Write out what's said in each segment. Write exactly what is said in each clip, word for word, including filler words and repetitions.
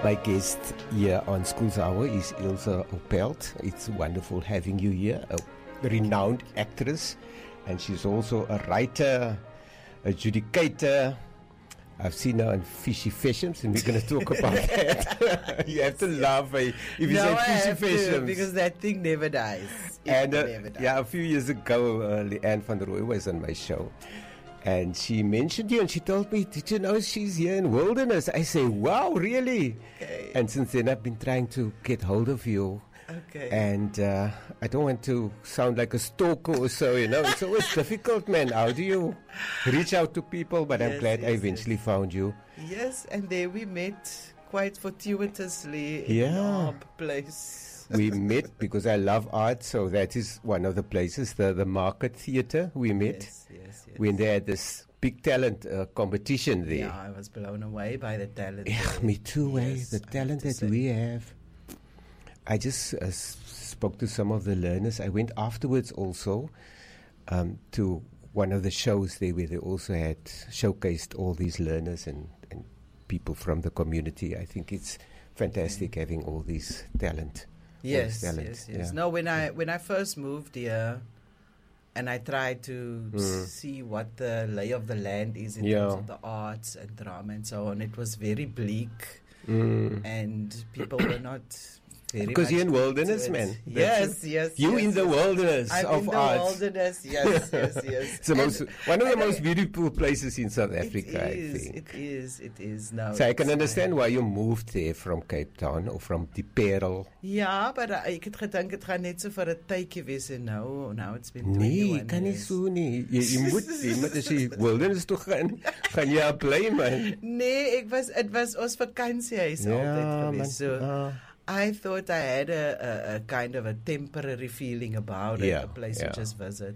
My guest here on Schools Hour is Ilse Opelt. It's wonderful having you here, a renowned actress, and she's also a writer, adjudicator. I've seen her on Fishy Fashions, and we're going to talk about that. You have to laugh eh, if you no, say I Fishy have to, Fashions. because that thing never dies. It And uh, never dies. yeah, a few years ago, uh, Leanne van der Rooy was on my show. And she mentioned you and she told me, did you know she's here in Wilderness? I say, wow, really? Okay. And since then, I've been trying to get hold of you. Okay. And uh, I don't want to sound like a stalker or so, you know. It's always difficult, man. How do you reach out to people? But I'm Yes, glad I yes, eventually found you. Yes, and there we met quite fortuitously in Yeah. our place. We met because I love art, so that is one of the places, the, the Market Theatre, we met. Yes, yes, yes. When they had this big talent uh, competition there. Yeah, I was blown away by the talent. Yeah, there. me too, eh? Yes, The I talent have that to say. we have. I just uh, s- spoke to some of the learners. I went afterwards also um, to one of the shows there where they also had showcased all these learners and, and people from the community. I think it's fantastic Mm. having all these talent. Yes, talent, yes, yes. yeah. No, when I when I first moved here, and I tried to Mm. s- see what the lay of the land is in Yeah. terms of the arts and drama and so on, it was very bleak, Mm. and people were not very Because much you're in into wilderness, it. man. Yes, That's yes. You yes, in the yes. wilderness I'm of in the arts. wilderness. Yes, yes, yes. It's the most, And- one of the and I- most beautiful places in South Africa, It is. I think. It is. It is. No. So I can it's, understand uh, why you moved there from Cape Town or from Die Parel. Ja, maar uh, ek het gedink dit gaan net so vir 'n tydjie wees en nou, now it's been Nee, twenty-one kan nie years. so nie. Jy, jy moet, jy moet as jy wilderness toe gaan, gaan jy bly man. Nee, ek was dit was ons vakansiehuis altyd gewees. So ah. I thought I had a, a, a kind of a temporary feeling about it, Yeah, a place yeah. to just visit.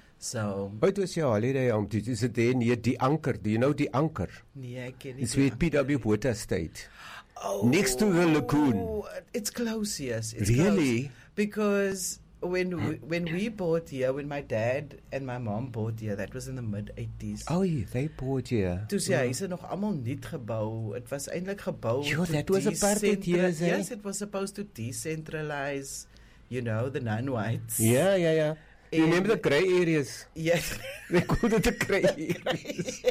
So What was your holiday home? Did you sit there near Die Anker? Do you know Die Anker? nee, ek ken nie. It's where P W Botha stayed. Oh, next to the lagoon. It's close, yes. It's Really? close. Because when we, when we bought here, when my dad and my mom bought here, that was in the mid eighties. Oh, yeah, they bought here. Toe sy huise nog almal nuut gebou. Dit was eintlik gebou. Yo, to that was apartheid decentra- years, eh? Yes, it was supposed to decentralize, you know, the non-whites. Yeah, yeah, yeah. You And- remember the grey areas? Yes. They called it the grey areas.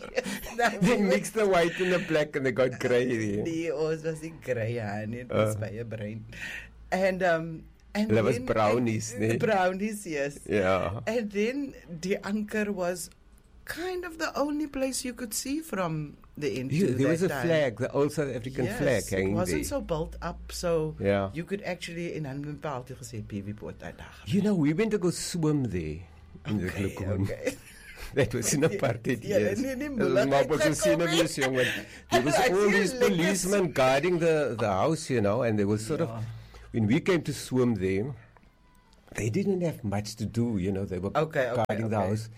Nou, They we were- mixed the white and the black and they got grey there. Nee, ons was nie grey aan nie, dit Uh. was baie bruin. And um and Hulle was then- brownies, and- nee? Brownies, yes. Yeah. And then the anchor was kind of the only place you could see from the end. You, to there was a that time. flag, the old South African Yes, flag it hanging wasn't there. so built up, so Yeah. you could actually in Hanwenpaal toe gesê P V Port uitdag. You know, we went to go swim there in the Okay, lagoon. okay. That was in apartheid Ja, years. nee, nee, Dit moeilik was maar op 'n uitgekom, senuwees, hè? jongen. There was I all feel these like this- policemen guarding the, the house, you know, and they were sort Yeah. of, when we came to swim there, they didn't have much to do, you know, they were Okay, okay, guarding the okay. house.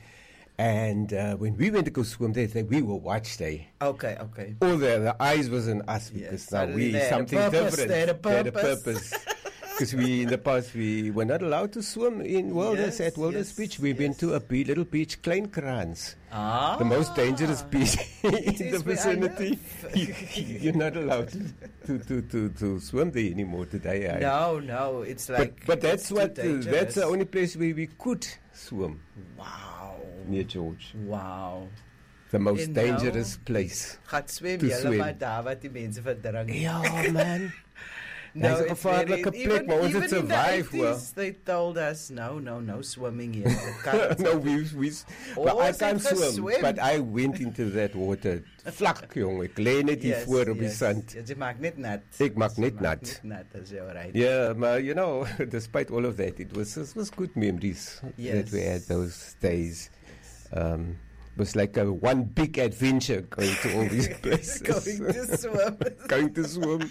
And uh, when we went to go swim there, they, we were watched, eh? Okay, okay. All the, the eyes was on us because Yes, now suddenly we they had a something purpose, different. they had a They had a purpose. purpose. Because we, in the past, we were not allowed to swim in Wilderness, Yes, at Wilderness yes, Beach. We've been yes. to a be- little beach, Kleinkrans, Ah. the most dangerous beach in It the is where I vicinity. live. You, you're not allowed to, to, to, to, to swim there anymore today. eh? No, no, it's like but but that's it's too what uh, that's dangerous. the only place where we could swim Wow. near George. Wow. The most En dangerous nou- place. Gaan swem To julle swim. maar daar wat die mense verdrink. Ja, man. No, Dis 'n it's gevaarlike very- plek, even- maar ons het even in the survive, hoor. eighties, They told us no, no, no swimming here. You can't. no, we, we, but I Ons can't het swim. geswem. But I went into that water. Vlak, jong. Ek lê net hier voor op die sand. Yes, jy maak net nat. Ek maak Jy net nat. Net nat as jy alright. Yeah, but you know, despite all of that, it was it was good memories Yes. that we had those days. Um, it was like a one big adventure going to all these places. Going to swim. going to swim.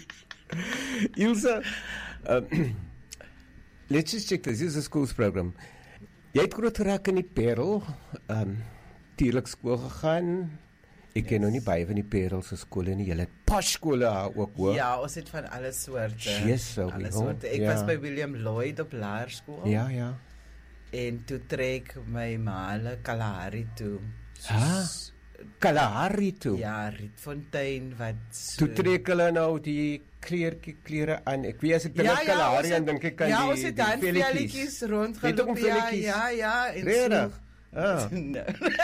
Ilse, um, let's just check this. This is a schools program. Jy het groot geraak in die Parel, um, dierlik skool gegaan. Ek ken nog nie baie van die Parel se skole nie. Julle het posh skole ook, hoor. Ja, ons het van alle soorte. Yes, so alle we soorte. Ek ja. was by William Lloyd op laerskool. Ja, ja. En toe trek my ma hulle Kalahari toe. Ah. Kalahari toe. Ja, Rietfontein wat so, toe trek hulle nou die kleertjie klere aan. Ek weet as ek dink ja, aan ja, Kalahari en dink ek aan ja, die ons het dan velletjies rondgeloop. Ja, ja, ja, en Redig. Ah. no.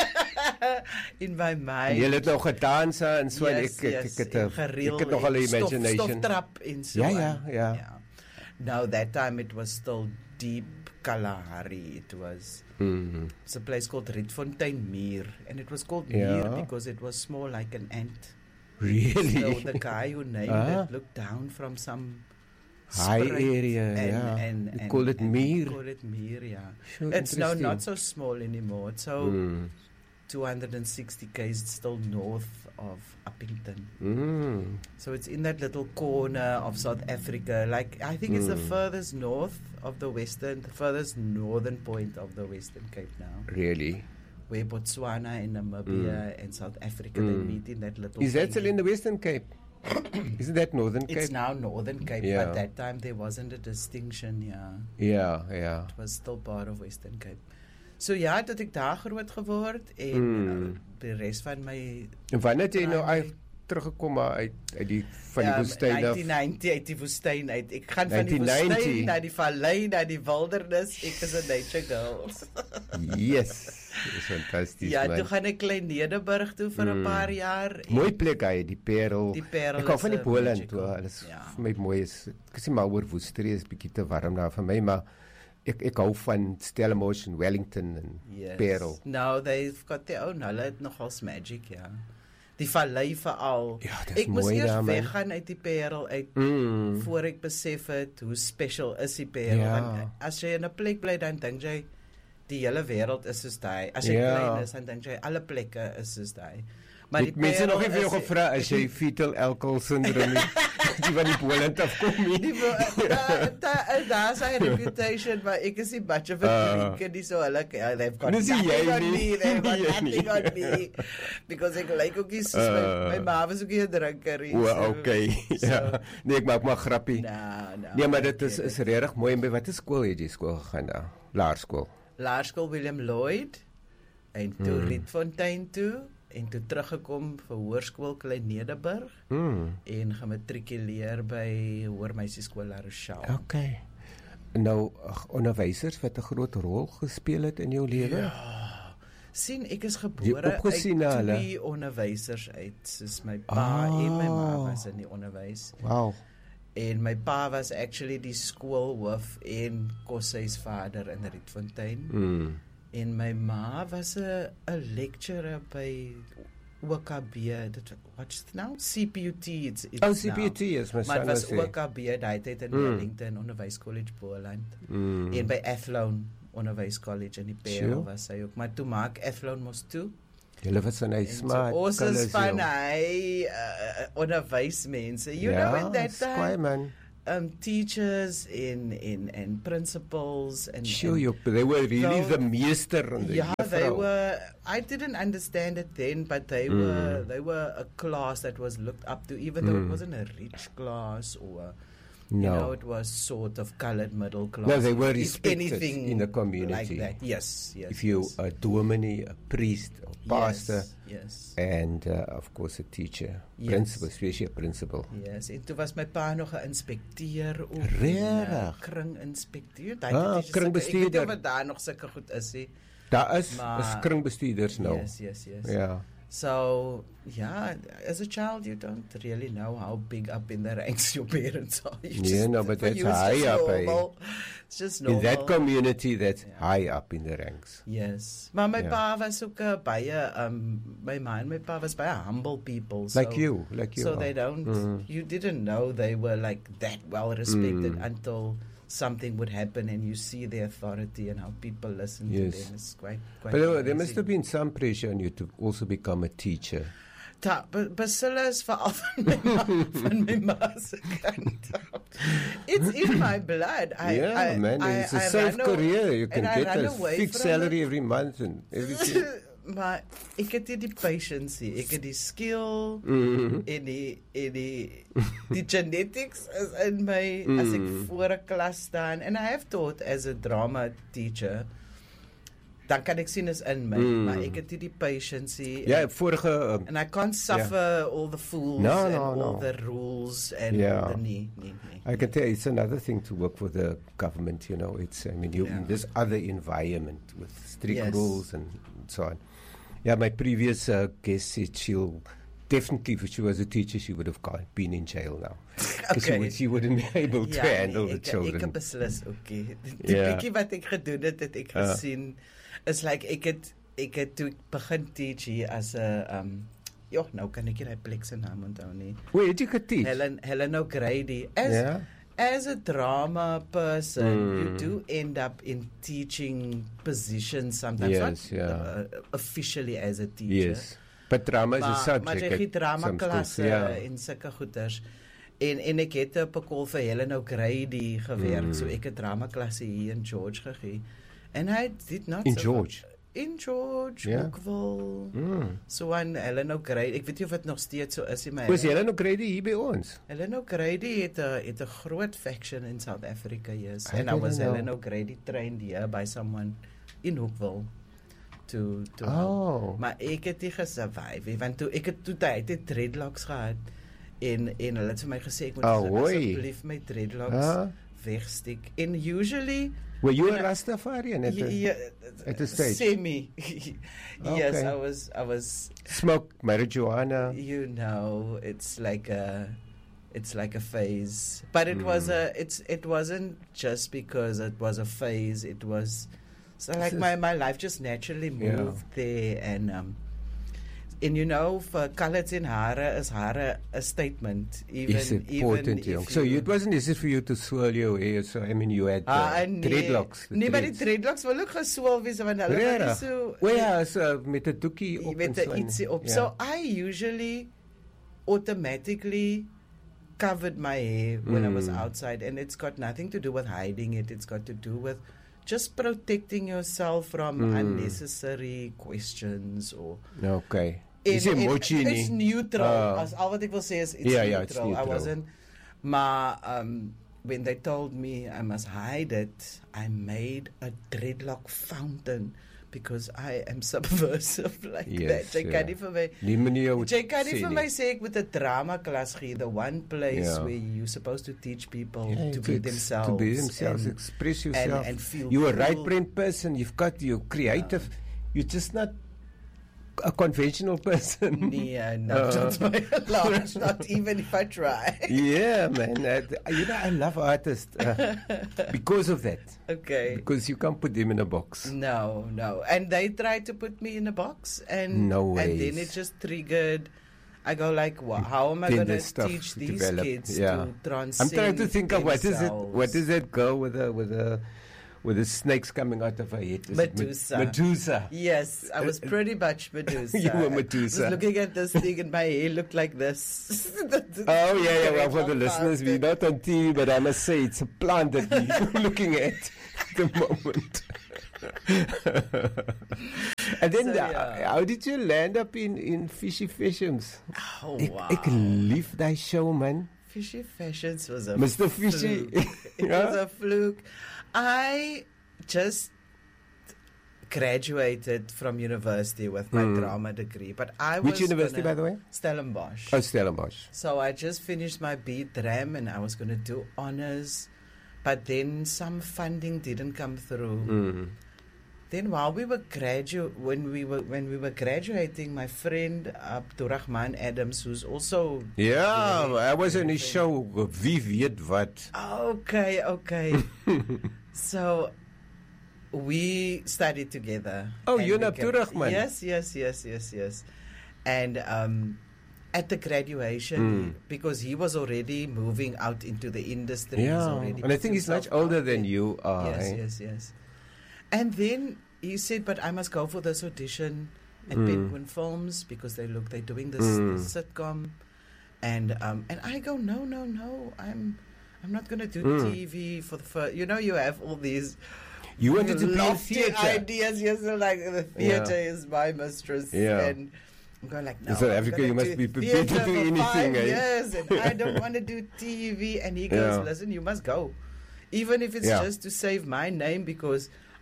In my mind. Jy het nog gedans en so en yes, ek ek, yes, ek het ek het nog al 'n imagination. Stof, stoftrap en so. Ja, ja, ja. yeah. Now that time it was still deep Kalahari. It was Mm. it's a place called Rietfontein Meer, and it was called Yeah. Meer because it was small like an ant. Really? So the guy who named Ah. it looked down from some High spruit area, and, yeah. and, You and, call it and Meer? Call it Meer, yeah. Sure, It's now interesting. not so small anymore. It's so Mm. two hundred sixty k's still north of Uppington. Mm. So it's in that little corner of South Africa. Like I think it's the Mm. furthest north of the western, the furthest northern point of the Western Cape now. Really? Where Botswana and Namibia and South Africa they Mm. meet in that little. Is that thing. still in the Western Cape? Isn't that Northern Cape? It's now Northern Cape, Yeah. but that time there wasn't a distinction. Yeah, Ja, ja. it was still part of Western Cape. So ja, dat ek daar groot geword en Mm. uh, die res van my En wanneer het jy nou Primary. uit teruggekom maar uit uit die van die Ja, woestyn af? negentien negentig uit die woestyn uit. Ek gaan van die negentien negentig. woestyn na die vallei, na die wildernis. Ek is 'n nature girl. Yes. Dis fantasties Ja, man. toe gaan ek klein Nederburg toe vir 'n Mm. paar jaar. en Mooi plek hy, die Parel. Die Parel Ek hou is van die a Boland magical- toe. Alles ja. vir my mooi is. Ek sê maar oor Woester is bietjie te warm daar vir my, maar ek ek hou van Stellenbosch en Wellington en Yes. Parel. No, they've got their own. Hulle het nogals magic, ja. Die vallei veral. Ja, dis Ek moes mooi eers daar, man. weggaan uit die Parel uit Mm. voor ek besef het hoe special is die Parel. Ja. Want as jy in 'n plek bly dan dink jy die hele wêreld is soos daai. As jy Ja. klein is dan dink jy alle plekke is soos daai. Maar Die die mense nog nie vir jou is- gevra as jy fetal alcohol syndrome het, die van die Boland afkom nie. Die wo- da da daar's 'n reputation, maar ek is nie much of a Ah. drinker nie, so hulle uh, they've got Dis nothing jy on nie. me, they've got Jy nothing nie. on me, because ek lyk ook nie soos my, Ah. my ma was ook nie 'n drinker nie. O, so- okay. so- Ja. Nee, ek maak maar grappie. Nou, nou. Nee, maar ek dit is weet is dit. regtig mooi. En by watter skool het jy skool gegaan daar? Laerskool. Laerskool Willem Lloyd en toe Hmm. Rietfontein toe en toe teruggekom vir hoërskool Klein Nederburg Mm. en gematrikuleer by Hoërmeisieskool La Rochelle. Okay. Nou ag, onderwysers wat 'n groot rol gespeel het in jou lewe? Ja. Sien, ek is Jy gebore opgesien na uit hulle? twee onderwysers uit. Soos my pa Ah. en my ma was in die onderwys. Wow. En my pa was actually die skoolhoof en koshuisvader in Rietfontein. Mm. En my ma was 'n 'n lecturer by O K B. Dit wat's dit nou? C P U T. It's, it's Oh, C P U T now. is my Maar son dit was was O K B daai tyd in Mm. Wellington Onderwyscollege Boland. Mm. En by Athlone Onderwyscollege in die Parel Sure. was sy ook. Maar toe maak Athlone mos toe. Julle was van hy En smart. so ons is colours, van joh. hy uh, onderwysmense. You ja, know in that is kwaai, time man. um teachers in in and principals and Sure, and, you, they were really So- the meester and the yeah, they juffrou. were. I didn't understand it then, but they Mm. were. They were a class that was looked up to, even though Mm. it wasn't a rich class or, No. you know, it was sort of coloured middle class. No, they were if respected anything in the community. like that. Yes, yes. If you yes. a dominee, a priest, a pastor, Yes, yes. and uh, of course a teacher, Yes. principal, especially a principal. Yes, en toe was my pa nog 'n inspekteur ook. Regtig? Kringinspekteur. Ah, kringbestuurder. Ek weet nie of daar nog sulke goed is nie. Daar is Maar- is kringbestuurders nou. Yes, yes, yes. Ja. So, yeah, as a child, you don't really know how big up in the ranks your parents are. You Yeah, no, but for that's you, it's high just up, eh? normal. It's just In normal. that community, that's Yeah. high up in the ranks. Yes. Maar my Yeah. pa was ook uh, baie, um, my ma and my pa was baie humble people. So, Like you, like you. So are. they don't, Mm. you didn't know they were like that well respected Mm. until something would happen and you see the authority and how people listen Yes. to them. It's quite, quite But there, there amazing. must have been some pressure on you to also become a teacher. Ta, bacillus veral van my ma, van my ma se kant af. It's in my blood. I, yeah, I, man, I, it's a I safe run aw- career. You can and I get run a away fixed from salary it. every month and everything. Maar ek het nie die patience nie. Ek het die skill Mm. en die en die die genetics is in my Mm. as ek voor 'n klas staan. And I have taught as a drama teacher. dan kan ek sien is in my, Mm. maar ek het nie die patience nie. Ja, vorige um, And I can't suffer all the fools No, and no, all no. the rules and Yeah. all the nee, nee, nee. I can tell you, it's another thing to work for the government, you know. It's, I mean, you're in Yeah. this other environment with strict Yes. rules and so on. Yeah, my previous uh, guest said she'll definitely, if she was a teacher, she would have gone, been in jail now. Because she, Okay. would, she wouldn't be able to handle nee, the ek, children. Ek het beslis okay. Die Ja. bietjie wat ek gedoen het, het ek Ah. gesien is like ek het ek het toe ek begin teach hier as 'n um ja, nou kan ek nie die plek se naam onthou nie. Where did you get teach? Helen Helen O'Grady as Yeah. as a drama person, Mm. you do end up in teaching positions sometimes, Yes, not yeah. uh, officially as a teacher. Yes. But drama is a Maar, subject. maar jy at gee drama some schools, klasse yeah. en sulke goeters. En en ek het op 'n call vir Helen O'Grady gewerk, Mm. so ek het drama klasse hier in George gegee. And I did not In so- George? In George, Ja. Hoekville. Mm. So aan Helen O'Grady. Ek weet nie of dit nog steeds so is nie, maar Was Helen O'Grady hier by ons? Helen O'Grady het 'n het 'n groot faction in South Africa, yes. I And I didn't was know. Helen O'Grady trained here by someone in Hoekville to to help. Oh. Maar ek het nie gesurvive nie, want toe ek het toe tyd het dreadlocks gehad en en hulle het vir my gesê ek moet Ahoy. asseblief my dreadlocks Ah. wegsteek. And usually Were you a when I- Rastafarian at the yeah, at the stage? Semi. Yes, Okay. I was I was smoke marijuana? you know, it's like a it's like a phase. But it was a it's it wasn't just because it was a phase, it was so like This my, my life just naturally Yeah. moved there and um and you know, for colours in hare is hare a statement. Even Is important, even young. if So you, it wasn't easy for you to swirl your hair. So I mean, you had uh, Ah, nee. dreadlocks. the Nee, maar die dreads. dreadlocks wil ook geswol wees want hulle wil nie Regtig? so O ja, so met 'n doekie jy op weet en so er en- ietsie op. ja. So I usually automatically covered my hair when I was Mm. outside, and it's got nothing to do with hiding it. It's got to do with just protecting yourself from Mm. unnecessary questions or. Okay. En- Is jy en- mochi It's nie? neutral. Ah. As al wat ek wil sê is it's Ja, neutral. ja, it's I neutral. wasn't. Maar um, when they told me I must hide it, I made a dreadlock fountain because I am subversive like Yes, that. Jy ja. kan nie vir my Die manier hoe Jy kan nie sê vir nie. my sê ek moet 'n drama klas gee, the one place Ja. where you're supposed to teach people Yeah, to it's- be it's themselves. To be themselves, and- express and, yourself. and feel You're a right cool. brain person. You've got you're creative. You're just not a conventional person. Nee, Uh. not by a large, not even if I try. Yeah, man. Uh, you know, I love artists uh, because of that. Okay. Because you can't put them in a box. No, no. And they tried to put me in a box and No and then ways. it just triggered. I go like, wow, how am I Then going the to stuff teach these develop, kids yeah. to transcend I'm trying to think of what is it. themselves? What is that girl with a with a with the snakes coming out of her head? Is it Medusa. Med- Medusa. Yes, I was pretty much Medusa. You were I Medusa. was looking at this thing and my hair looked like this. Oh yeah, yeah. Well, for the Very listeners, we're fantastic. not on T V, but I must say it's a plant that we're looking at at the moment. And then, So, uh, yeah. how did you land up in in Fishy Fashions? Oh, Ek, wow. ek lief daai show, man. Fishy Fashions was a Mister Fishy. fluke. It Yeah? was a fluke. I just graduated from university with my Mm. drama degree, but I was Which university, gonna, by the way? Stellenbosch. Oh, Stellenbosch. So I just finished my B Dram and I was going to do honors, but then some funding didn't come through. Mm. Then while we were gradu- when we were when we were graduating, my friend Abdurrahman Adams, who's also Yeah, very- I was in very his show. Wie weet wat? okay, okay. So we studied together. Oh, and you and we gra- Abdurrahman. Yes, yes, yes, yes, yes. And um, at the graduation, Mm. because he was already moving out into the industry. he's Yeah, already and I put think he's much himself older out than there. you are. Yes, eh? yes, yes. And then he said, "But I must go for this audition at Mm. Penguin Films because they look they're doing this, Mm. this sitcom." And um, and I go, "No, no, no. I'm I'm not going to do Mm. T V for the first. You know, you have all these You wanted to play lofty theatre. ideas. Yes, you're like the theater Yeah. is my mistress. Yeah. And I'm going like, no. In South I'm Africa, gonna you must do be prepared to theatre do for anything, five eh? years, and I don't want to do T V. And he goes, Yeah. listen, you must go, even if it's Yeah. just to save my name because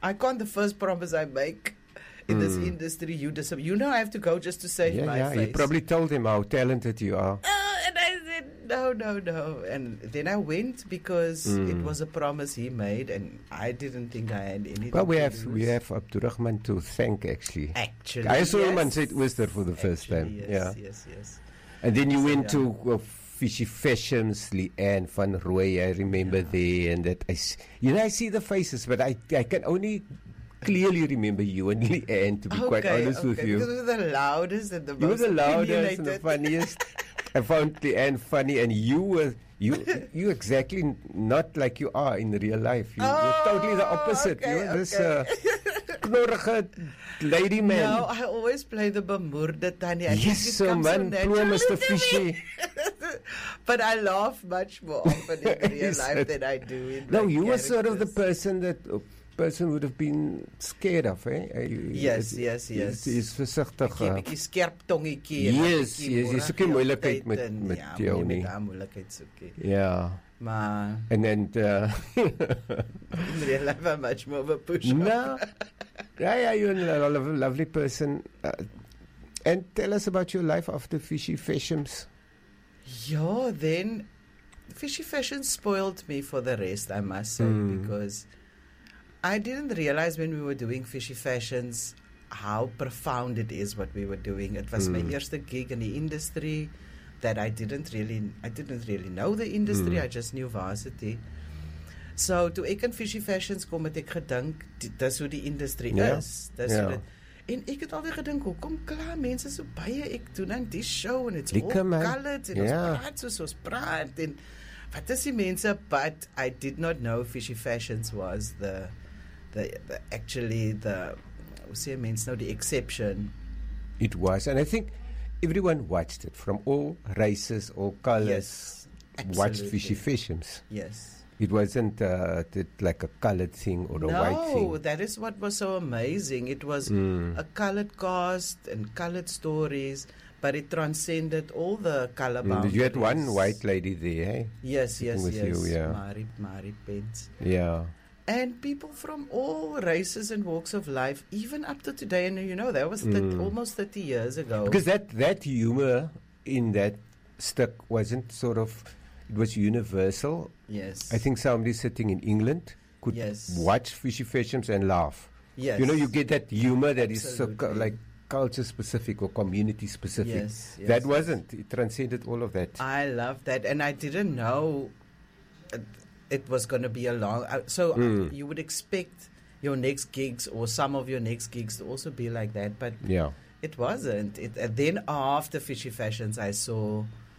I can't. The first promise I make in mm. this industry, you dis- You know, I have to go just to save yeah, my yeah. face. You probably told him how talented you are. Uh, and I said, no, no, no. And then I went because mm. it was a promise he made, and I didn't think I had anything. Well, we to have lose. we have Abdurrahman to thank actually. Actually, I saw yes. him on Saint Worcester for the first actually, time. Yes, yeah. yes, yes. And then you so, went yeah. to uh, Fishy Fashions, Leanne van Rooy. I remember yeah. there, and that I, you know, I see the faces, but I I can only clearly remember you and Leanne, to be okay, quite honest okay, with you. Because you were the loudest and the you most were the loudest and the opinionated. funniest. I found Leanne funny, and you were you you exactly not like you are in real life. You, oh, you're totally the opposite. Okay, you were this okay. uh, knorrige lady man. No, I always play the bemoerde tannie. I yes, so man, poor Mister Fishy. But I laugh much more often in real Yes, life than I do in No, my you were sort of the characters. person that a person would have been scared of, eh? Uh, you- Yes, you- yes, yes. Jy is versigtig. Ek 'n uh, bietjie skerp tongetjie en Yes, bietjie yes, jy soek nie moeilikheid moeilikheid met- en- met ja, jou moenie nie. met daai moeilikheid soek nie. Ja. Maar And then, uh, in real life I'm much more of a pusher. no. Yeah, yeah, you're a lo- lovely person. Uh, and tell us about your life after Fishy Fashions. Yeah, then Fishy Fashion spoiled me for the rest, I must say, Mm. because I didn't realize when we were doing Fishy Fashions how profound it is what we were doing. It was Mm. my eerste gig in the industry that I didn't really, I didn't really know the industry. Mm. I just knew varsity. So toe ek in Fishy Fashions kom, het ek gedink di- dis hoe die industrie Ja, is. Dis ja. hoe dit. En ek het altyd gedink, hoekom kla mense so baie? Ek doen dan die show en it's Lekker, all man. colored en Ja. ons praat soos ons praat en wat is die mense? But I did not know Fishy Fashions was the the, the actually the hoe sê mense nou die exception. It was. And I think everyone watched it from all races, all colors. Yes, Watched absolutely. Fishy Fashions. Yes. It wasn't uh, th- like a colored thing or a no, white thing. that is what was so amazing. It was Mm. a colored cast and colored stories, but it transcended all the color Mm, boundaries. you had one white lady there, eh? Yes, yes, with yes. you, yeah. Mari, Mari Pence. Yeah. And people from all races and walks of life, even up to today. And you know, that was th- Mm. almost thirty years ago. Because that, that humor in that stick wasn't sort of, it was universal. yes. I think somebody sitting in England could Yes. watch Fishy Fashions and laugh. Yes. You know, you get that humor that is so cu- Absolutely. like culture specific or community specific. Yes, yes, that yes. wasn't. It transcended all of that. I love that, and I didn't know it, it was going to be a long. Uh, so Mm. uh, you would expect your next gigs or some of your next gigs to also be like that, but Yeah. it wasn't. It and then after Fishy Fashions, I saw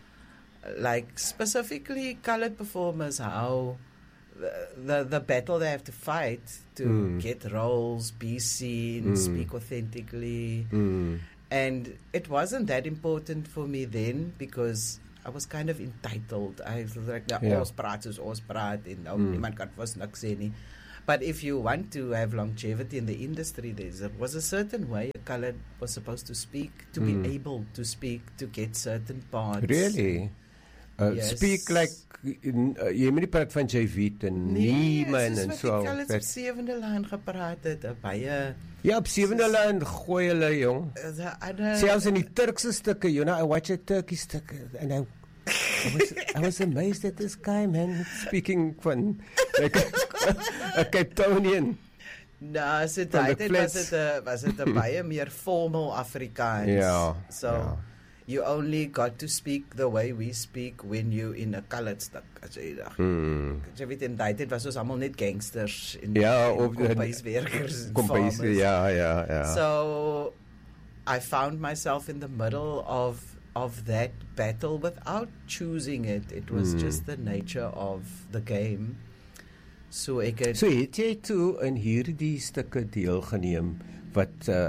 uh, like specifically colored performers how. The, the the battle they have to fight to Mm. get roles, be seen, Mm. speak authentically. Mm. And it wasn't that important for me then because I was kind of entitled. I was like, nou, Ja. ons praat soos ons praat en nou Mm. niemand kan vir ons niks sê nie. But if you want to have longevity in the industry, there was a certain way a colored was supposed to speak, to Mm. be able to speak, to get certain parts. Really? Uh, Yes. Speak like in, uh, jy moet nie praat van J V en Nee, Neiman soos en wat so. die colours op Dat- sewende lyn gepraat het, uh, baie Ja, op sewende lyn gooi hulle jong. uh, the other, Selfs in die Turkse stukke, you know, I watch a Turkish stuk and I I was, I was amazed at this guy, man, speaking van like a Cape Townian. Nou, so Van daai the tyd was flats. dit 'n was dit 'n baie meer formal Afrikaans. Ja, So ja. you only got to speak the way we speak when you in a colored stuk as jy dag. Hmm. Jy weet in daai tyd was ons almal net gangsters en Ja, en of- kombuiswerkers en Kombuis, farmers. ja, ja, ja. So I found myself in the middle of of that battle without choosing it. It was Hmm. just the nature of the game. So ek het So het jy toe in hierdie stukke deelgeneem wat uh,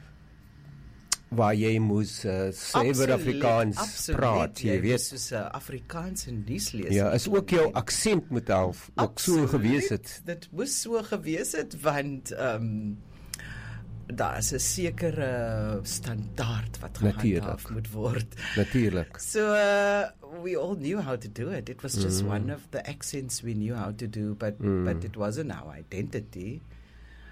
waar jy moes uh, suiwer Afrikaans praat, jy weet. soos 'n Afrikaanse nuusleser. Ja, is ook jou aksent moet half ook so Absoluut. gewees het. Dit moes so gewees het want ehm um, daar is 'n sekere standaard wat Natuurlijk. gehandhaaf moet word. Natuurlik. So uh, we all knew how to do it. It was just Mm. one of the accents we knew how to do, but Mm. but it wasn't our identity.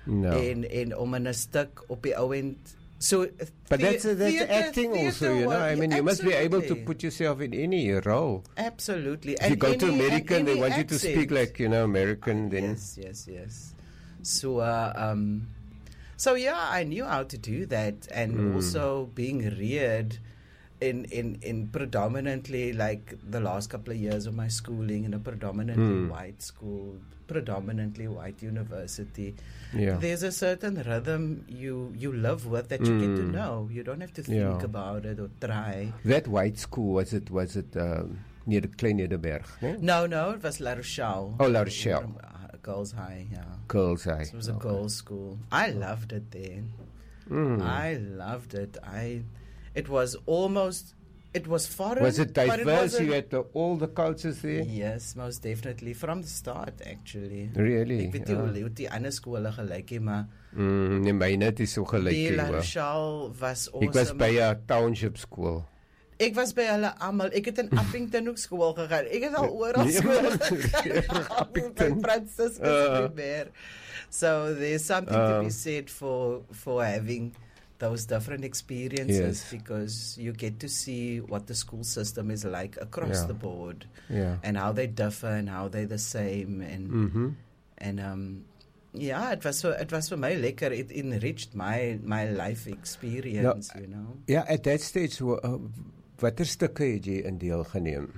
No. En en om in 'n stuk op die ou end so But that's thea- that's theatre- acting also, theatre you know. work, I mean, you must be able to absolutely. put yourself in any role. Absolutely. If you And go to any- America and and they any want you to speak accent. like, you know, American, then Yes, yes, yes. So, uh, um, so yeah, I knew how to do that, and Mm. also being reared in, in in predominantly like the last couple of years of my schooling in a predominantly Mm. white school, predominantly white university. yeah. There's a certain rhythm you you live with that you get to Mm. know. You don't have to think Yeah. about it or try. That white school, was it was it um, near the Klein Nederberg? No? No, no, it was La Rochelle. Oh, La Rochelle. Uh, Girls High, yeah. Girls' Eye. It was a Okay. girls' school. I loved it there. Mm. I loved it. I, it was almost, it was foreign. Was it but diverse? wasn't- You had the, all the cultures there? Yes, most definitely from the start actually. Really? Ek weet nie Ja. hoe hoe die ander skole gelyk het, maar Mm, nee, myne het nie so gelyk die nie. La hoor. Rochelle was awesome. Ek was by 'n township school. Ek was by hulle almal. Ek het in Appington ook skool gegaan. Ek het al oral Nee, skool maar- gegaan. Appington. By Franciscus Uh. Premier. So there's something to be Uh. said for for having those different experiences Yes. because you get to see what the school system is like across Yeah. the board Yeah. and how they differ and how they're the same and Mhm. and um yeah, it was so it was for me lekker. It enriched my my life experience, you know. Ja, at that stage wa- uh, watter stukke het jy in deel geneem?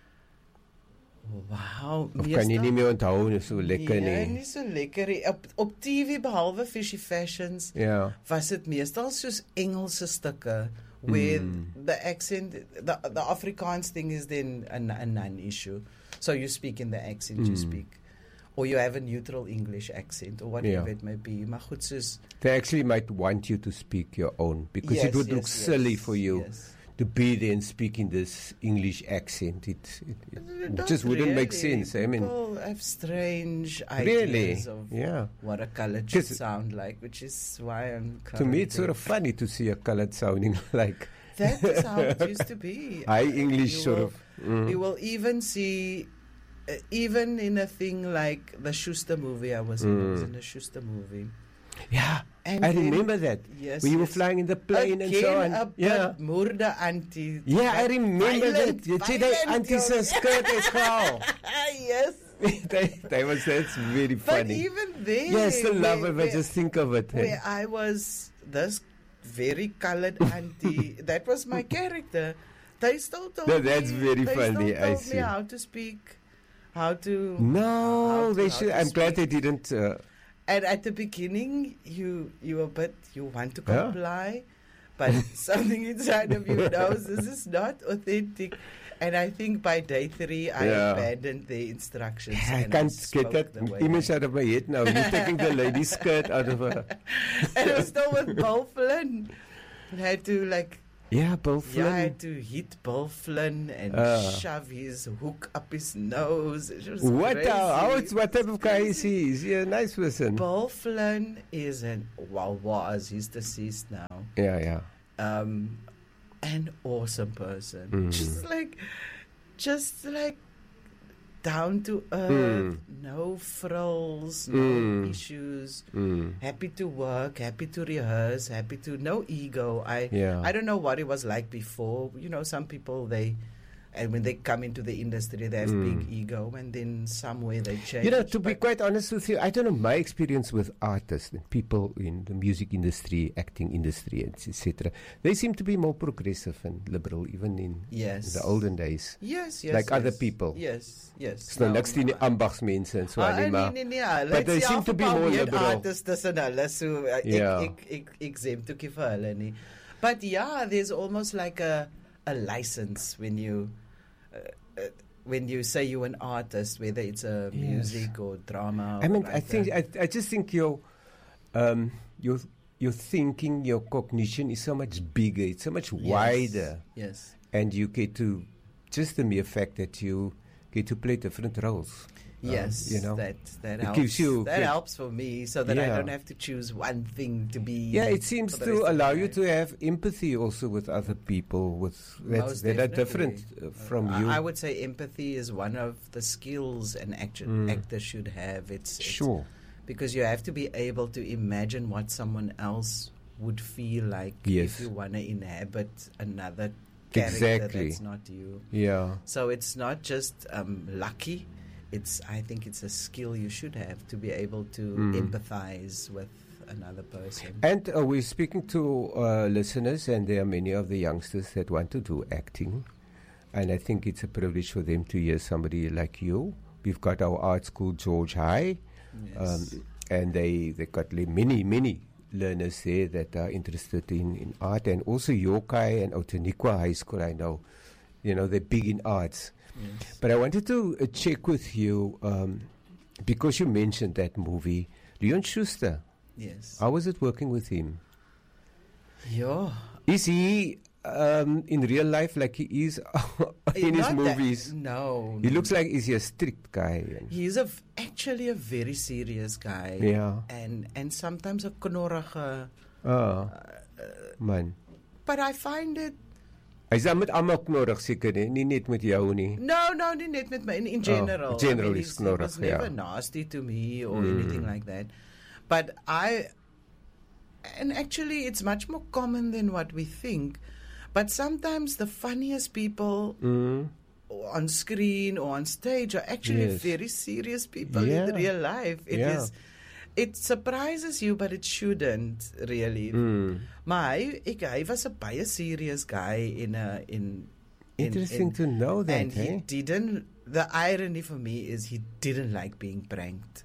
Wow. Of kan jy nie meer onthou nie, so lekker Nee, nie? nie so lekker nie. Op, op T V behalwe Fishy Fashions Ja. was dit meestal soos Engelse stukke where Mm. the accent the the Afrikaans thing is then a, a non-issue. So you speak in the accent you Mm. speak or you have a neutral English accent or whatever Ja. it may be. Maar goed soos They actually might want you to speak your own because yes, it would yes, look silly yes, for you yes. to be there and speak in this English accent. It, it, it Not just wouldn't make really. sense. I mean, People have strange really? ideas of Yeah. what a colored should 'Cause sound like, which is why I'm To me, it's sort currently- of funny to see a colored sounding like That is how it used to be. high Uh, English you sort will, of. Mm. You will even see, uh, even in a thing like the Schuster movie. I was, in, I was Mm. in the Schuster movie. Yeah, And I then- remember that. Yes, when you were yes. flying in the plane and so Again, on. a Yeah. moorde auntie. Yeah, I But remember violent, that. Jy sê die violent, auntie se yo. skirt is gehaal. Yes. they, they was that's very But funny. even there, Yeah, I still love where- it, but where- just think of it. hey. where I was this very colored auntie. That was my character. They still told No, me. that's very they funny, Still I told see. me how to speak, how to. No, how to- they how should. to I'm glad they speak. didn't. Uh, And at the beginning, you you a bit you want to Yeah. comply, but something inside of you knows this is not authentic. And I think by day three, I Yeah. abandoned the instructions. I and can't spoke get that the way image out of my head now. You're taking the lady's skirt out of her. and it was still with Bill Flynn. I had to like. Yeah, Bill Flynn. Yeah, I had to hit Bill Flynn and Ah. shove his hook up his nose. It was What? crazy. Uh, how? It's what type of guy is he? Is he a nice person? Bill Flynn is an well was he's deceased now. Yeah, yeah. Um, an awesome person. Mm. Just like, just like down to earth. Mm. No frills, no Mm. issues. Mm. Happy to work, happy to rehearse, happy to no ego. I Yeah. I don't know what it was like before. You know, some people they and when they come into the industry they have Mm. big ego and then somewhere they change. You know, to be But- quite honest with you, I don't know my experience with artists and people in the music industry, acting industry, et cetera. They seem to be more progressive and liberal, even in, Yes. in the olden days. Yes, yes. like yes. other people. Yes, yes. Dis nou niks teen die I- ambagsmense en so Ah, aan nie, maar nee, nee, nee. but they seem to be more liberal. Artists tussen hulle, so uh, Yeah. ek ek ek exempt ook nie vir hulle nie. But yeah, there's almost like a a license when you uh, uh, when you say you're an artist, whether it's a Yes. music or drama. I or mean, I writer. think I, I just think your um your your thinking, your cognition is so much bigger. It's so much Yes, wider, Yes. and you get to just the mere fact that you get to play different roles. Um, Yes, you know, that that it helps. gives you- that it- helps for me, so that I Yeah. don't have to choose one thing to be. Yeah, it seems for the to rest of allow my you life. to have empathy also with other people with that's, Most that are definitely. different uh, from Uh, you. I would say empathy is one of the skills an actor Mm. actor should have. It's, it's Sure. because you have to be able to imagine what someone else would feel like Yes. if you want to inhabit another character Exactly. that's not you. Yeah. So it's not just um, lucky. It's I think it's a skill you should have to be able to Mm. empathize with another person. And uh, we're speaking to uh, listeners, and there are many of the youngsters that want to do acting. And I think it's a privilege for them to hear somebody like you. We've got our art school, George High, Yes. um, and they they got li- many, many learners there that are interested in, in art. And also Yokai and Outeniqua High School, I know. You know, they're big in arts. Yes. But I wanted to uh, check with you, um, because you mentioned that movie, Leon Schuster. Yes. How was it working with him? Yeah. Is he um, in real life like he is in his Not that- movies? no. He looks like is he a strict guy? He's a v- actually a very serious guy. Yeah. And and sometimes a knorrige. Ah, man. But I find it Hy's dan met almal knorrig seker nie, nie net met jou nie. no, no, nie net met my in, in general. Oh, general I mean, is he's- he knorrig, was never yeah. nasty to me or Mm. anything like that. But I and actually it's much more common than what we think. But sometimes the funniest people Mm. on screen or on stage are actually Yes. very serious people in Yeah. real life. It Yeah. is it surprises you, but it shouldn't really. Mm. Maar hy, ek, hy was a baie serious guy in a in. in Interesting in, to know that, and he eh? didn't. The irony for me is he didn't like being pranked.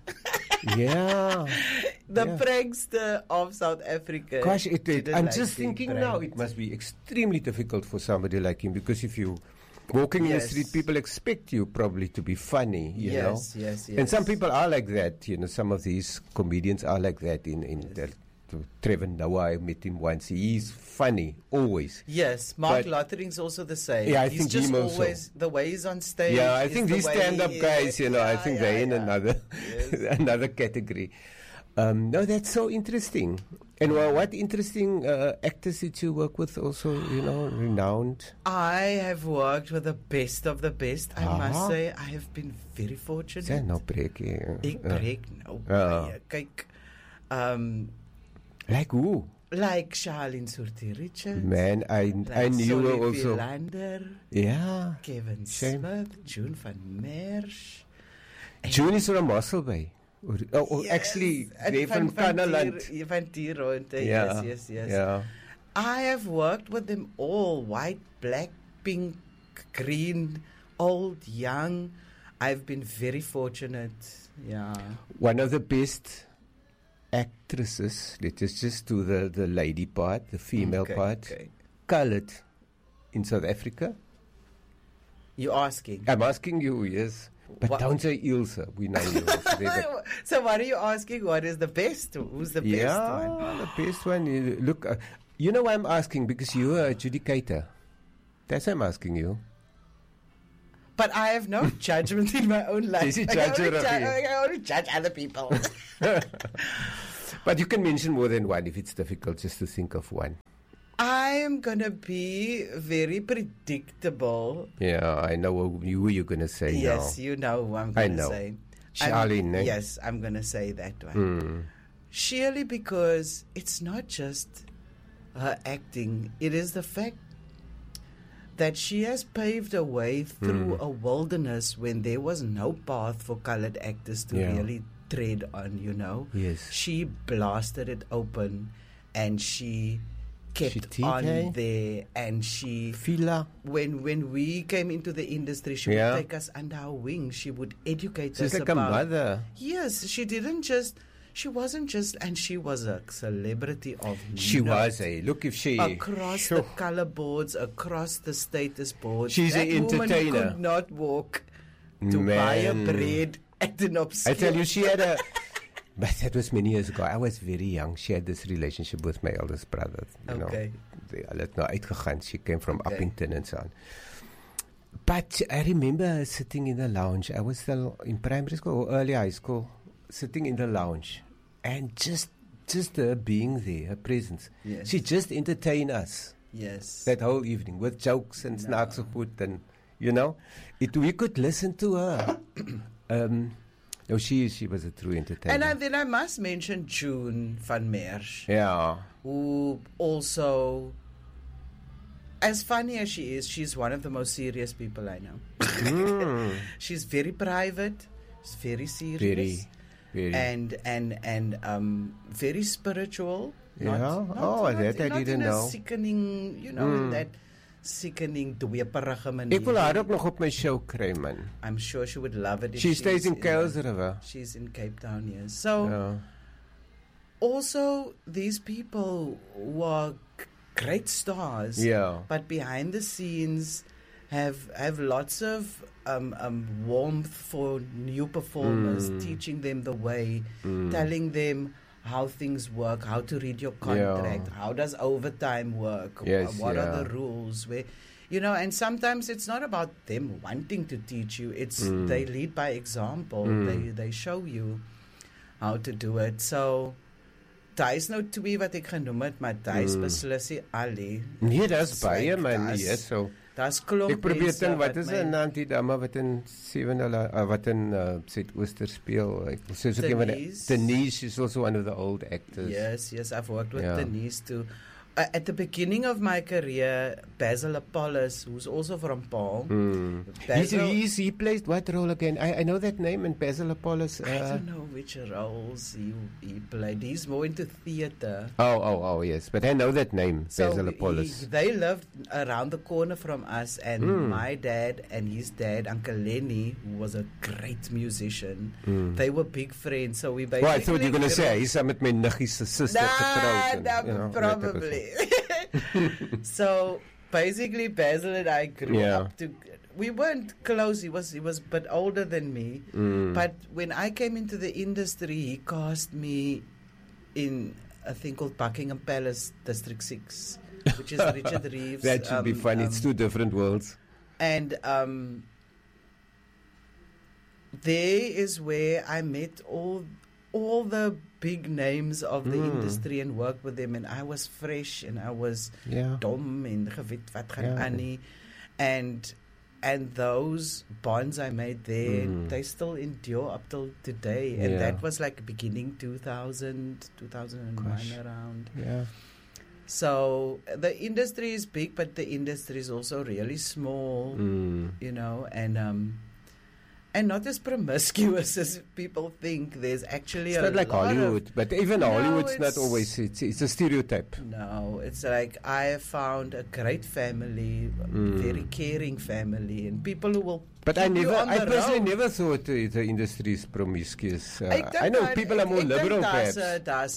Yeah. The Yeah. prankster of South Africa. Gosh, it, it, didn't I'm like just being thinking now, pranked. it must be extremely difficult for somebody like him, because if you walking in the Yes. street, people expect you probably to be funny, you know. Yes, yes, yes. And some people are like that, you know. Some of these comedians are like that. In in Yes. the, to Trevor Noah, I met him once. He's funny always. Yes, Mark But- Lottering's also the same. Yeah, I he's think just him also. always the way he's on stage. Yeah, I is think the these way stand-up he guys, is. you know, I Yeah, think yeah, they're in yeah. another Yes. another category. Um, no, that's so interesting. And well, what interesting uh, actors did you work with? Also, you know, renowned. I have worked with the best of the best. I Ah. must say, I have been very fortunate. Zijn nou preekie. Ek Uh, breek nou Ja. baie. Kyk, um, like who? like Charlene Soorti Richards. Man, I like I knew her Solly also. Philander, Yeah. Kevin Shame. Smith, June van Merch. June is from Musselby. Or, oh, oh, actually, and they're from van Kanaland. Tier- Van Tieronte, Yeah. yes, yes, yes. Yeah. I have worked with them all, white, black, pink, green, old, young. I've been very fortunate. Yeah. One of the best actresses, let us just do the, the lady part, the female Okay, part, okay. colored in South Africa. You asking? I'm asking you, yes. But What- don't say Ilse. We know you. The- So what are you asking? What is the best? Who's the best yeah, one? the best one. You- Look, uh, you know why I'm asking? Because you're an adjudicator. That's why I'm asking you. But I have no judgment in my own life. Is he I judge only, or ju- okay? I only judge other people. But you can mention more than one if it's difficult just to think of one. I am gonna be very predictable. Yeah, I know who, who you're going to say Yes, now. you know who I'm I gonna know. say. Charlene, I'm- eh? Yes, I'm gonna say that one. Mm. Surely because it's not just her acting, it is the fact that she has paved a way through Mm. a wilderness when there was no path for colored actors to Yeah. really tread on, you know. Yes. She blasted it open and she kept She did, on eh? there, and she Fila. when when we came into the industry, she Yeah. would take us under her wing. She would educate She's us like a about mother. Yes, she didn't just. She wasn't just, and she was a celebrity of. She note. was a. Look if she. Across Sure. the color boards, across the status boards. She's that an woman entertainer. could not walk to buy a Man. bread at an obscure. I tell you, she had a. But that was many years ago. I was very young. She had this relationship with my eldest brother. You Okay. know, they hulle het nou uitgegaan. She came from Okay. Uppington and so on. But I remember her sitting in the lounge. I was still in primary school or early high school, sitting in the lounge, and just just her being there, her presence. Yes. She just entertained us Yes. that whole evening with jokes and No. snaakse goed and you know, it we could listen to her. um, Oh, she she was a true entertainer. And I, then I must mention June van Merch, yeah. who also, as funny as she is, she's one of the most serious people I know. Mm. She's very private, she's very serious, Very, very. and and and um, very spiritual. Not, Yeah? not, Oh, not, that I not didn't in a know. sickening, you know, in that sickening, dweperige manier. Ek wil haar ook nog op my show kry, man. I'm sure she would love it. If She she's stays in the- Kuils River. She's in Cape Town, yes. So Yeah. also these people who are g- great stars, Yeah. but behind the scenes have have lots of um, um, warmth for new performers, Mm. teaching them the way, Mm. telling them how things work, how to read your contract, how does overtime work, Yes, wh- what yeah. are the rules, where, you know, and sometimes it's not about them wanting to teach you, it's Mm. they lead by example, Mm. they, they show you how to do it. So, daar is nou twee wat ek genoem het, maar daar is Mm. beslis nie alle. Nee, dis It's baie like, man, daar's- yes, so. Daar's klomp Ek probeer mense dink wat is my- 'n naam die dame wat in sewende uh, wat in uh, Suidooster speel. Ek soos ek iemand Denise. Denise, she's also one of the old actors. Yes, yes, I've worked with Yeah. Denise too. Uh, at the beginning of my career, Basil Apollos, who's also from Paul. Mm. He's, Basil, he's, he plays what role again? I, I know that name in Basil Apollos. Uh, I don't know which roles he, he played. He's more into theatre. Oh, oh, oh, yes. But I know that name, So Basil he, Apollos. they lived around the corner from us, and Mm. my dad and his dad, Uncle Lenny, who was a great musician, Mm. they were big friends. So we basically. Well, I thought you were going to say, grew- he's met my niggie se suster Nah, getroud. and, nah, you know, that type of probably. thing. So basically, Basil and I grew Yeah. up to. We weren't close. He was he was a bit older than me. Mm. But when I came into the industry, he cast me in a thing called Buckingham Palace District Six, which is Richard Reeves. That should be um, fun. It's um, two different worlds. And um, there is where I met all all the big names of the Mm. industry and worked with them. And I was fresh and I was Yeah. dom en gewit wat gaan Yeah. aan nie. And and those bonds I made there, Mm. they still endure up till today. And Yeah. that was like beginning two thousand, two thousand one Gosh. around. Yeah. So the industry is big, but the industry is also really small, Mm. you know, and um, and not as promiscuous as people think. There's actually It's a not like lot Hollywood, but even No, Hollywood's not it's- always, it's, it's a stereotype. Of, no, it's like I have found a great family, a Mm. very caring family, and people who will. But I keep you never, on I the personally road. never thought the, the industry is promiscuous. Uh, Ek dink I know daar- people are ek- more ek dink liberal, daar's perhaps. a- There's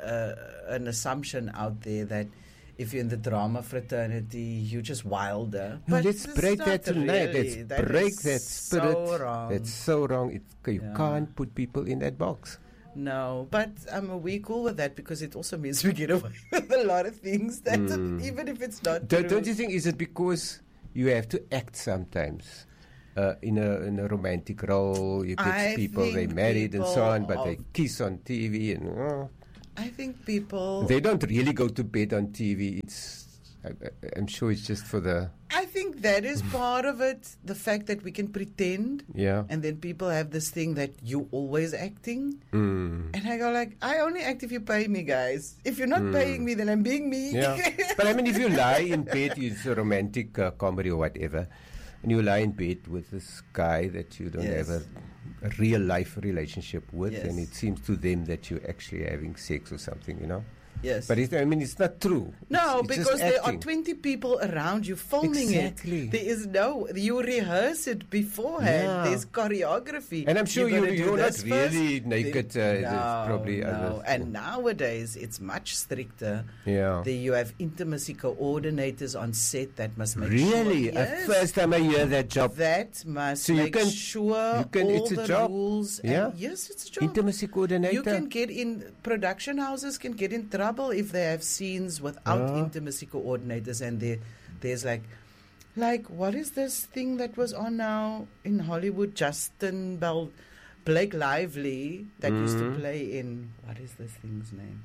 a, uh, an assumption out there that if you're in the drama fraternity, you're just wilder. No, But let's it's break not that tonight. really. Let's That break is that spirit. So wrong. That's so wrong. It, you Yeah. can't put people in that box. No, but um, we're cool with that because it also means we get away with a lot of things that Mm. even if it's not Don't, true. don't you think, is it because you have to act sometimes? Uh, in a in a romantic role, you get I people they think married and so on, people but they of- kiss on T V and oh, I think people. they don't really go to bed on T V. It's I, I- I'm sure it's just for the I think that is part of it. The fact that we can pretend, yeah. and then people have this thing that you always acting. Mm. And I go like, I only act if you pay me, guys. If you're not Mm. paying me, then I'm being me. Yeah, but I mean, if you lie in bed, it's a romantic uh, comedy or whatever, and you lie in bed with this guy that you don't Yes. have a, a real life relationship with, Yes. and it seems to them that you're actually having sex or something, you know. Yes. But it, I mean, it's not true. No, It's- it's just because there are acting. twenty people around you filming Exactly. it. There is no, you rehearse it beforehand. Yeah. There's choreography. And I'm sure You're you, gonna do you're not this first. really naked. Uh, Then- there's no, probably no. others. And nowadays it's much stricter. Yeah. There you have intimacy coordinators on set that must make Really? sure. Uh, Yes. First time I hear that job. That must So you make can- sure you can- all it's a the job. rules. and- Yeah. yes, it's a job. Intimacy coordinator. You can get in, production houses can get in trouble if they have scenes without Ah. intimacy coordinators, and there, there's like, like what is this thing that was on now in Hollywood? Justin Bell, Blake Lively that used to Mhm. play in, what is this thing's name?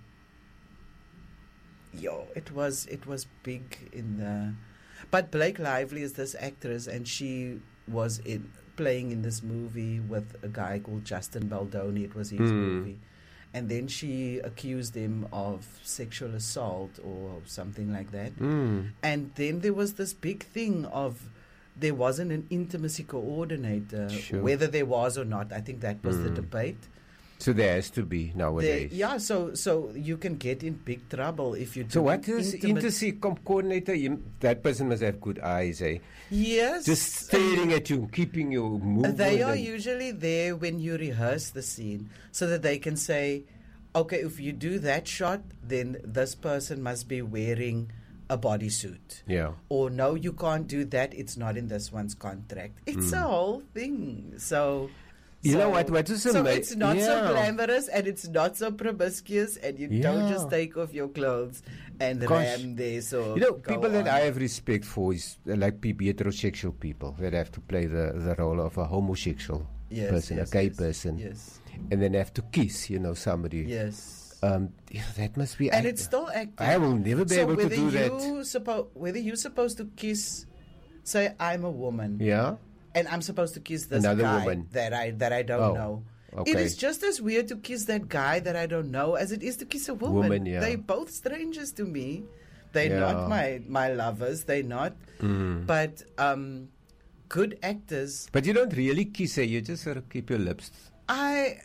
Yo, it was it was big in the, but Blake Lively is this actress, and she was in playing in this movie with a guy called Justin Baldoni. It was his Mm. movie. And then she accused him of sexual assault or something like that. Mm. And then there was this big thing of there wasn't an intimacy coordinator, Sure. whether there was or not. I think that was the Mm. debate. So there has to be There, nowadays. yeah, so so you can get in big trouble if you do So what an is intimate- intimacy com- coordinator? You, that person must have good eyes, eh? Yes. Just staring at you, keeping you moving. They are and- usually there when you rehearse the scene so that they can say, okay, if you do that shot, then this person must be wearing a bodysuit. Yeah. Or no, you can't do that. It's not in this one's contract. It's a whole thing. So, You so, know what- what is so ama- it's not so yeah. glamorous and it's not so promiscuous, and you don't Yeah. just take off your clothes and Gosh. ram there. So You know, go people that on. I have respect for is uh, like pe- heterosexual people that have to play the, the role of a homosexual Yes, person, yes, a gay yes, person, Yes. and then have to kiss, you know, somebody. Yes. Um, yeah, that must be. And I, it's still acting. I will never be so able to whether do that. you suppo- whether you're supposed to kiss, say I'm a woman, Yeah. and I'm supposed to kiss this Another guy woman. that I that I don't Oh, know. okay. It is just as weird to kiss that guy that I don't know as it is to kiss a woman. Woman, yeah. They're both strangers to me. They're Yeah. not my my lovers. They're not. Mm. But um, good actors. But you don't really kiss, eh? You just sort of keep your lips. I.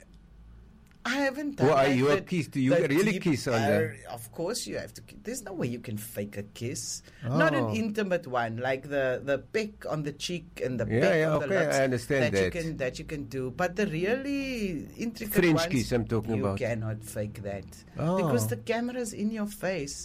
I haven't done Well, are that, you a but kiss? Do you the really deep kiss on the- air- Of course you have to. ki- There's no way you can fake a kiss. Not an Oh. intimate one, like the, the peck on the cheek and the Yeah, peck yeah, on the okay, lips. I understand that. You that. can, that you can do. But the really intricate French ones, kiss I'm talking you about. cannot fake that. Oh. Because the camera's in your face.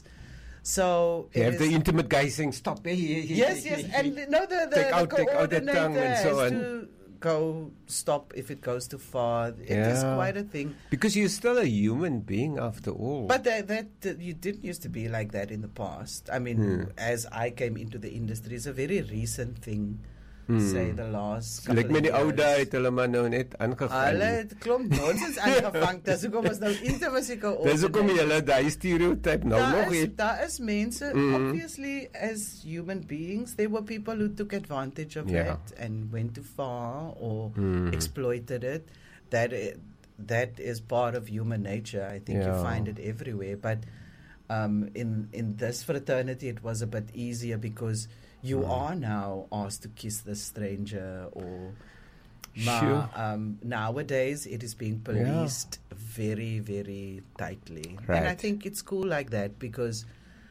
So You it have the is- intimate guy saying, stop. Hey, hey, hey, Yes, hey, yes, hey, and hey." the- no, the the, Take the out- take out the coordinator tongue and so has on. to go stop if it goes too far. It is Yeah. quite a thing. Because you're still a human being after all. But that, that, that you didn't used to be like that in the past. I mean, Hmm. as I came into the industry, it's a very recent thing. Hmm. Say the last. couple Like met die of ou years. daai het hulle maar nou net Hulle aangegaan. het klomp nonsens aangevang. Dis hoekom ons nou intimacy coordinator. Dis hoekom jy hulle daai stereotype nou nog Daar is, het. daar is mense, Mm. obviously, as human beings, there were people who took advantage of Yeah. that and went too far or Mm. exploited it. That i- that is part of human nature. I think you Yeah. find it everywhere. But um, in in this fraternity, it was a bit easier because you Mm. are now asked to kiss the stranger or. Sure. Ma, um, nowadays, it is being policed very, very tightly, and I Right. think it's cool like that because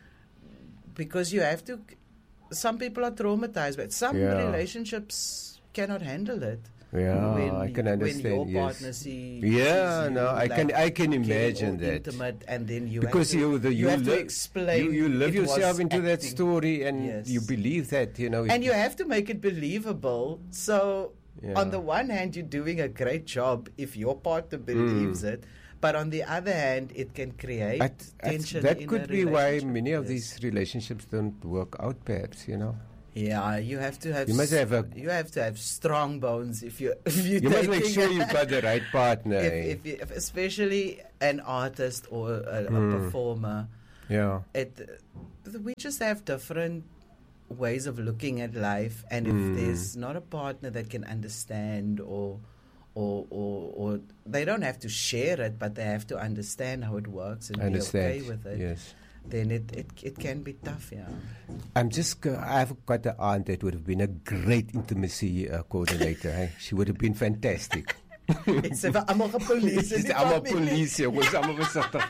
because you have to. Some people are traumatized, but some Yeah. relationships cannot handle it. Yeah, when, I can when understand. your yes. partner see, Yeah, sees you, no, I can like, I can getting imagine all that. intimate, and then you Because have to, you the, you, you have to live, explain. you, you live it was yourself into that acting. story and Yes. you believe that, you know. And you have to make it believable. So, Yeah. on the one hand, you're doing a great job if your partner believes Mm. it. But on the other hand, it can create At- at- tension. that in could a be why relationship. many of Yes. these relationships don't work out, perhaps, you know. Yeah, you have to have. You must s- have a- You have to have strong bones if you. If you You must make sure you've got the right partner. If, eh? if, you, if especially an artist or a, a Mm. performer, yeah. it we just have different ways of looking at life, and if Mm. there's not a partner that can understand or or, or or they don't have to share it, but they have to understand how it works and Understand. be okay with it, Yes. then it, it it can be tough. Yeah. I'm just, go- I've got an aunt that would have been a great intimacy uh, coordinator. eh? She would have been fantastic. It's almal gepolisie. Dis almal polisie, ons almal versigtig.